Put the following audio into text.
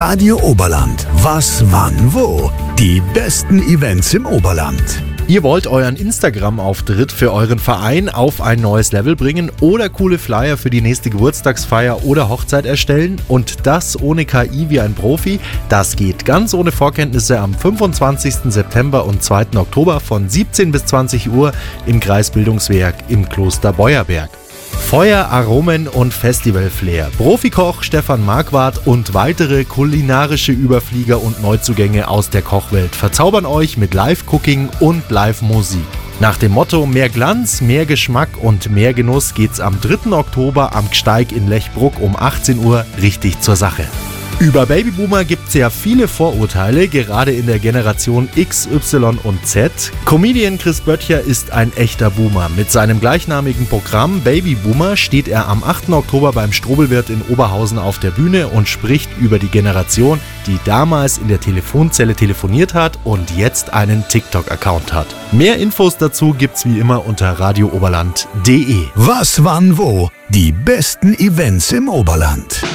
Radio Oberland. Was, wann, wo? Die besten Events im Oberland. Ihr wollt euren Instagram-Auftritt für euren Verein auf ein neues Level bringen oder coole Flyer für die nächste Geburtstagsfeier oder Hochzeit erstellen und das ohne KI wie ein Profi? Das geht ganz ohne Vorkenntnisse am 25. September und 2. Oktober von 17 bis 20 Uhr im Kreisbildungswerk im Kloster Beuerberg. Feuer, Aromen und Festival-Flair. Profikoch Stefan Marquardt und weitere kulinarische Überflieger und Neuzugänge aus der Kochwelt verzaubern euch mit Live-Cooking und Live-Musik. Nach dem Motto mehr Glanz, mehr Geschmack und mehr Genuss geht's am 3. Oktober am Gsteig in Lechbruck um 18 Uhr richtig zur Sache. Über Babyboomer gibt's ja viele Vorurteile, gerade in der Generation X, Y und Z. Comedian Chris Böttcher ist ein echter Boomer. Mit seinem gleichnamigen Programm Babyboomer steht er am 8. Oktober beim Strobelwirt in Oberhausen auf der Bühne und spricht über die Generation, die damals in der Telefonzelle telefoniert hat und jetzt einen TikTok-Account hat. Mehr Infos dazu gibt's wie immer unter radiooberland.de. Was, wann, wo? Die besten Events im Oberland.